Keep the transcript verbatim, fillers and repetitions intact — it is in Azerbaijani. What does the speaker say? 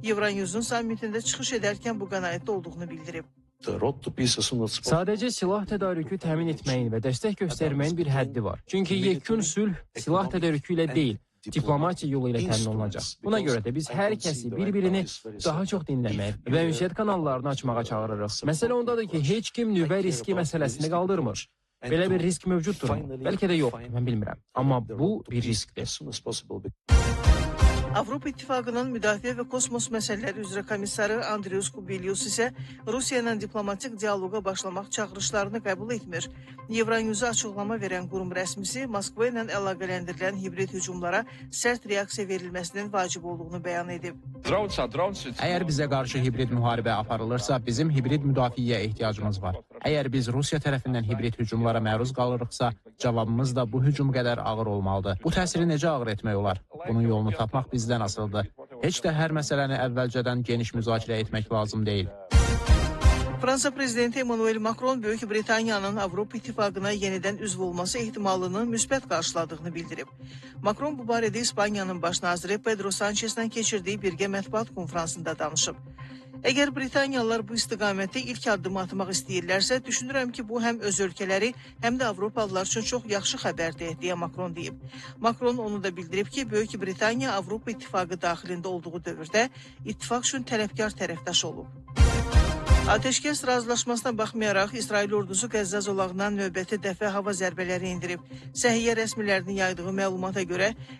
Euronews'un sammitində çıxış edərkən bu qənaətdə olduğunu bildirib. Sadəcə silah tədarükü təmin etməyin və dəstək göstərməyin bir həddi var. Çünki yekun sülh silah tədarükü ilə deyil, diplomatiya yolu ilə təmin olunacaq. Buna görə də biz hər kəsi bir-birini daha çox dinləmək və ünsiyyət kanallarını açmağa çağırırıq. Məsələ ondadır ki, heç kim nüvə riski məsələsini qaldırmır. Belə bir risk mövcuddurmu? Bəlkə də yox, mən bilmirəm. Amma bu bir riskdir. Avropa İttifaqının müdafiə və kosmos məsələləri üzrə komissarı Andrius Kubilius isə Rusiya ilə diplomatik dialoqa başlamaq çağırışlarını qəbul etmir. Euronews'a açıqlama verən qurum rəsmisi Moskva ilə əlaqələndirilən hibrid hücumlara sərt reaksiya verilməsinin vacib olduğunu bəyan edib. Əgər bizə qarşı hibrid müharibə aparılırsa, bizim hibrid müdafiəyə ehtiyacımız var. Əgər biz Rusiya tərəfindən hibrid hücumlara məruz qalırıqsa, cavabımız da bu hücum qədər ağır olmalıdır. Bu təsiri necə ağır etmək olar? Bunun yolunu tapmaq bizdən asılıdır. Heç də hər məsələni əvvəlcədən geniş müzakirə etmək lazım deyil. Fransa prezidenti Emmanuel Macron Böyük Britaniyanın Avropa İttifaqına yenidən üzv olması ehtimalını müsbət qarşıladığını bildirib. Macron bu barədə İspaniyanın baş naziri Pedro Sanchezlə keçirdiyi birgə mətbuat konfransında danışıb. Əgər Britaniyalılar bu istiqamətdə ilk addımı atmaq istəyirlərsə, düşünürəm ki, bu həm öz ölkələri, həm də Avropalılar üçün çox yaxşı xəbərdir, deyə Macron deyib. Macron onu da bildirib ki, Böyük Britaniya Avropa İttifaqı daxilində olduğu dövrdə ittifaq üçün tələbkar tərəfdaş olub. Ateşkəs razılaşmasına baxmayaraq, İsrail ordusu Qəzza zolağından növbəti dəfə hava zərbələri indirib. Səhiyyə rəsmilərinin yaydığı məlumata görə,